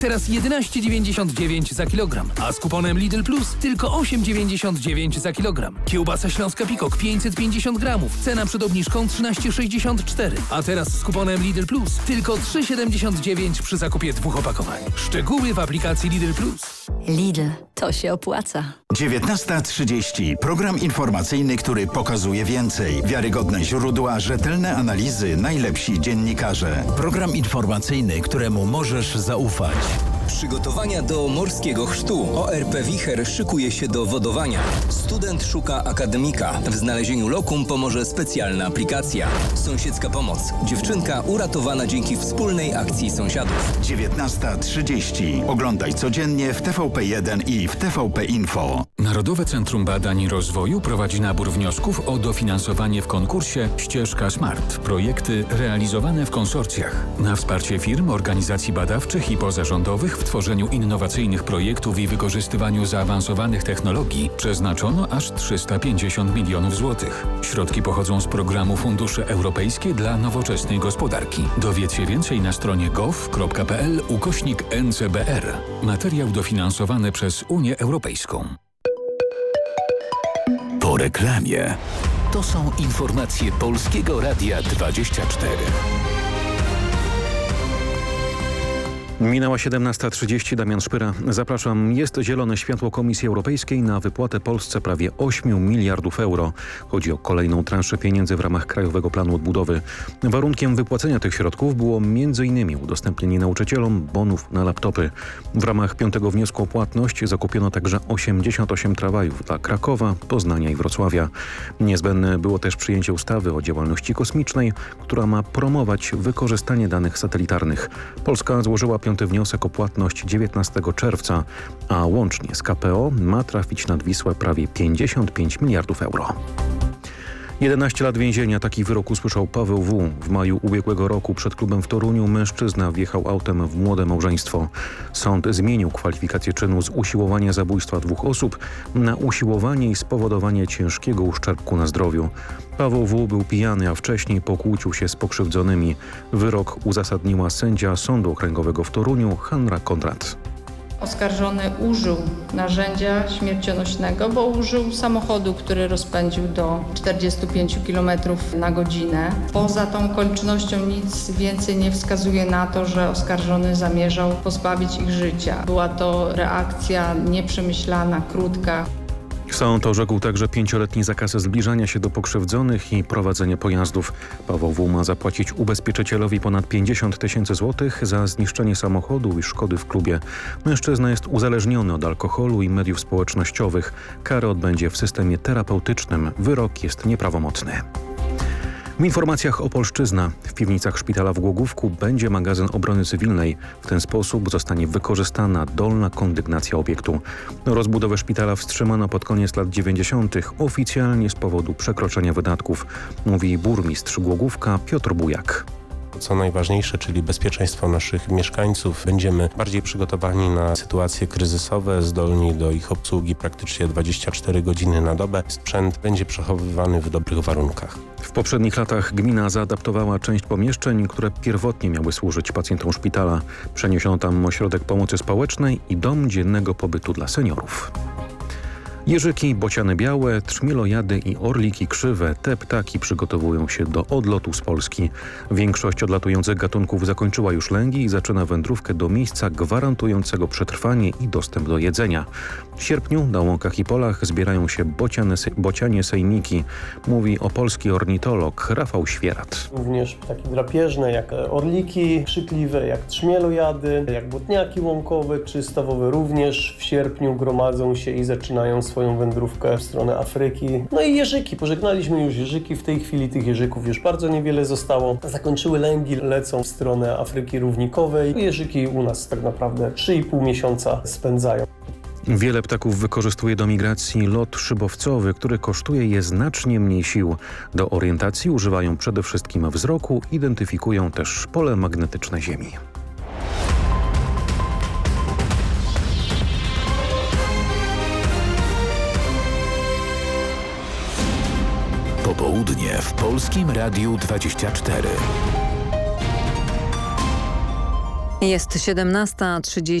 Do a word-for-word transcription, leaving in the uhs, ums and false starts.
teraz jedenaście dziewięćdziesiąt dziewięć za kilogram, a z kuponem Lidl Plus tylko osiem dziewięćdziesiąt dziewięć za kilogram. Kiełbasa śląska Pikok pięćset pięćdziesiąt gramów, cena przed obniżką trzynaście sześćdziesiąt cztery, a teraz z kuponem Lidl Plus tylko trzy siedemdziesiąt dziewięć przy zakupie dwóch opakowań. Szczegóły w aplikacji Lidl Plus. Lidl, to się opłaca. dziewiętnasta trzydzieści. Program informacyjny, który pokazuje więcej. Wiarygodne źródła, rzetelne analizy, najlepsi dziennikarze. Program informacyjny, któremu możesz zaufać. Przygotowania do morskiego chrztu. O R P Wicher szykuje się do wodowania. Student szuka akademika. W znalezieniu lokum pomoże specjalna aplikacja. Sąsiedzka pomoc. Dziewczynka uratowana dzięki wspólnej akcji sąsiadów. dziewiętnasta trzydzieści. Oglądaj codziennie w T V P jeden i w T V P Info. Narodowe Centrum Badań i Rozwoju prowadzi nabór wniosków o dofinansowanie w konkursie Ścieżka Smart. Projekty realizowane w konsorcjach. Na wsparcie firm, organizacji badawczych i pozarządowych w tworzeniu innowacyjnych projektów i wykorzystywaniu zaawansowanych technologii przeznaczono aż trzysta pięćdziesiąt milionów złotych. Środki pochodzą z programu Fundusze Europejskie dla Nowoczesnej Gospodarki. Dowiedz się więcej na stronie gov kropka p l ukośnik N C B R. Materiał dofinansowany przez Unię Europejską. Po reklamie. To są informacje Polskiego Radia dwadzieścia cztery. Minęła siedemnasta trzydzieści, Damian Szpyra. Zapraszam. Jest zielone światło Komisji Europejskiej na wypłatę Polsce prawie ośmiu miliardów euro. Chodzi o kolejną transzę pieniędzy w ramach Krajowego Planu Odbudowy. Warunkiem wypłacenia tych środków było między innymi udostępnienie nauczycielom bonów na laptopy. W ramach piątego wniosku o płatność zakupiono także osiemdziesiąt osiem tramwajów dla Krakowa, Poznania i Wrocławia. Niezbędne było też przyjęcie ustawy o działalności kosmicznej, która ma promować wykorzystanie danych satelitarnych. Polska złożyła piąty wniosek o płatność dziewiętnastego czerwca, a łącznie z K P O ma trafić nad Wisłę prawie pięćdziesiąt pięć miliardów euro. jedenaście lat więzienia. Taki wyrok usłyszał Paweł W. W maju ubiegłego roku przed klubem w Toruniu mężczyzna wjechał autem w młode małżeństwo. Sąd zmienił kwalifikację czynu z usiłowania zabójstwa dwóch osób na usiłowanie i spowodowanie ciężkiego uszczerbku na zdrowiu. Paweł W. był pijany, a wcześniej pokłócił się z pokrzywdzonymi. Wyrok uzasadniła sędzia Sądu Okręgowego w Toruniu Hanna Konrad. Oskarżony użył narzędzia śmiercionośnego, bo użył samochodu, który rozpędził do czterdziestu pięciu kilometrów na godzinę. Poza tą okolicznością nic więcej nie wskazuje na to, że oskarżony zamierzał pozbawić ich życia. Była to reakcja nieprzemyślana, krótka. Sąd orzekł także pięcioletni zakaz zbliżania się do pokrzywdzonych i prowadzenia pojazdów. Paweł W. ma zapłacić ubezpieczycielowi ponad pięćdziesiąt tysięcy złotych za zniszczenie samochodu i szkody w klubie. Mężczyzna jest uzależniony od alkoholu i mediów społecznościowych. Karę odbędzie w systemie terapeutycznym. Wyrok jest nieprawomocny. W informacjach Opolszczyzna. W piwnicach szpitala w Głogówku będzie magazyn obrony cywilnej. W ten sposób zostanie wykorzystana dolna kondygnacja obiektu. Rozbudowę szpitala wstrzymano pod koniec lat dziewięćdziesiątych oficjalnie z powodu przekroczenia wydatków, mówi burmistrz Głogówka Piotr Bujak. Co najważniejsze, czyli bezpieczeństwo naszych mieszkańców. Będziemy bardziej przygotowani na sytuacje kryzysowe, zdolni do ich obsługi praktycznie dwadzieścia cztery godziny na dobę. Sprzęt będzie przechowywany w dobrych warunkach. W poprzednich latach gmina zaadaptowała część pomieszczeń, które pierwotnie miały służyć pacjentom szpitala. Przeniesiono tam ośrodek pomocy społecznej i dom dziennego pobytu dla seniorów. Jeżyki, bociany białe, trzmielojady i orliki krzywe, te ptaki przygotowują się do odlotu z Polski. Większość odlatujących gatunków zakończyła już lęgi i zaczyna wędrówkę do miejsca gwarantującego przetrwanie i dostęp do jedzenia. W sierpniu na łąkach i polach zbierają się bociane, bocianie sejmiki, mówi opolski ornitolog Rafał Świerat. Również ptaki drapieżne jak orliki krzykliwe, jak trzmielojady, jak błotniaki łąkowe czy stawowe również w sierpniu gromadzą się i zaczynają swoją wędrówkę w stronę Afryki. No i jeżyki. Pożegnaliśmy już jeżyki. W tej chwili tych jeżyków już bardzo niewiele zostało. Zakończyły lęgi, lecą w stronę Afryki Równikowej. Jeżyki u nas tak naprawdę trzy i pół miesiąca spędzają. Wiele ptaków wykorzystuje do migracji lot szybowcowy, który kosztuje je znacznie mniej sił. Do orientacji używają przede wszystkim wzroku, identyfikują też pole magnetyczne Ziemi. Popołudnie w Polskim Radiu dwadzieścia cztery. Jest siedemnasta trzydzieści.